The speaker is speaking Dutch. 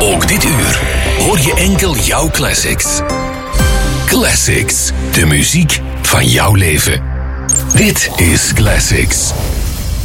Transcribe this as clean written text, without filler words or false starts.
Ook dit uur hoor je enkel jouw classics. Classics, de muziek van jouw leven. Dit is Classics.